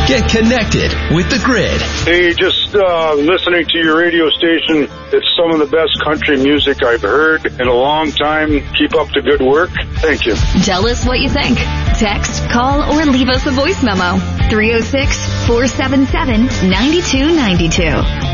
Get connected with The Grid. Hey, just listening to your radio station. It's some of the best country music I've heard in a long time. Keep up the good work. Thank you. Tell us what you think. Text, call, or leave us a voice memo. 306-477-9292.